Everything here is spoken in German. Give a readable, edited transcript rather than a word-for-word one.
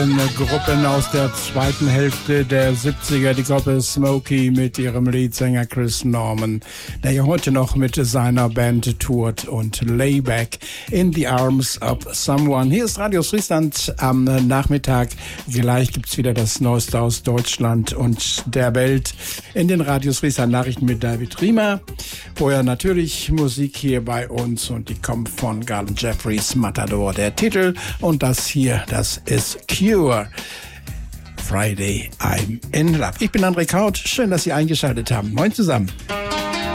Gruppen aus der zweiten Hälfte der 70er, die Gruppe Smokey mit ihrem Leadsänger Chris Norman, der ja heute noch mit seiner Band tourt, und Layback in the Arms of Someone. Hier ist Radio Friesland am Nachmittag. Gleich gibt's wieder das Neueste aus Deutschland und der Welt in den Radios Friesland Nachrichten mit David Riemer. Vorher natürlich Musik hier bei uns, und die kommt von Garland Jeffries, Matador, der Titel, und das hier, das ist Cure. Friday, I'm in Love. Ich bin André Kaut. Schön, dass Sie eingeschaltet haben. Moin zusammen.